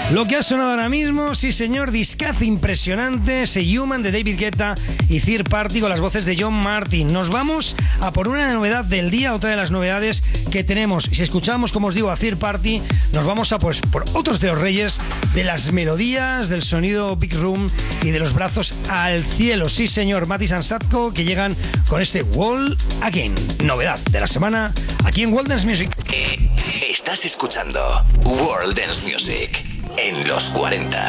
Lo que ha sonado ahora mismo, sí señor, discazo impresionante, ese Human de David Guetta y Third Party con las voces de John Martin. Nos vamos a por una novedad del día, otra de las novedades que tenemos. Si escuchamos, como os digo, a Third Party, nos vamos a pues por otros de los reyes de las melodías, del sonido Big Room y de los brazos al cielo. Sí señor, Matis and Sadko, que llegan con este Wall Again. Novedad de la semana aquí en World Dance Music. Estás escuchando World Dance Music en los 40.